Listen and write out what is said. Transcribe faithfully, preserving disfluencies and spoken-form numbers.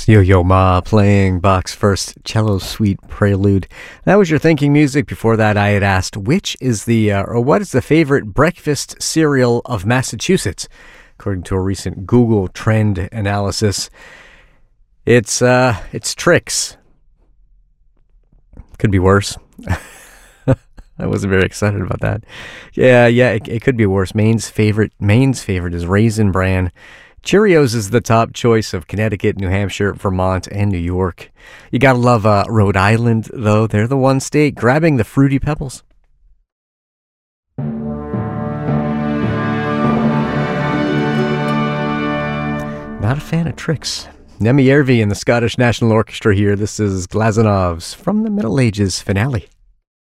Yo-Yo Ma playing Bach's first cello suite prelude. That was your thinking music. Before that, I had asked, which is the, uh, or what is the favorite breakfast cereal of Massachusetts? According to a recent Google trend analysis, it's, uh, it's Trix. Could be worse. I wasn't very excited about that. Yeah, yeah, it, it could be worse. Maine's favorite, Maine's favorite is Raisin Bran. Cheerios is the top choice of Connecticut, New Hampshire, Vermont, and New York. You gotta love uh, Rhode Island, though. They're the one state grabbing the Fruity Pebbles. Not a fan of Trix. Nemi Järvi and the Scottish National Orchestra here. This is Glazanov's From the Middle Ages finale.